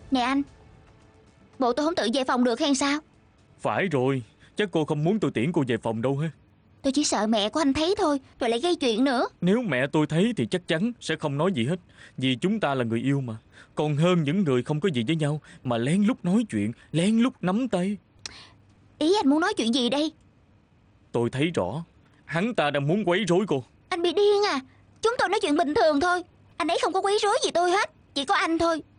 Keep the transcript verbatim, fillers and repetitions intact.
Nè anh, bộ tôi không tự về phòng được hay sao? Phải rồi, chắc cô không muốn tôi tiễn cô về phòng đâu ha. Tôi chỉ sợ mẹ của anh thấy thôi, rồi lại gây chuyện nữa. Nếu mẹ tôi thấy thì chắc chắn sẽ không nói gì hết. Vì chúng ta là người yêu mà. Còn hơn những người không có gì với nhau mà lén lút nói chuyện, lén lút nắm tay. Ý anh muốn nói chuyện gì đây? Tôi thấy rõ, hắn ta đang muốn quấy rối cô. Anh bị điên à? Chúng tôi nói chuyện bình thường thôi. Anh ấy không có quấy rối gì tôi hết. Chỉ có anh thôi.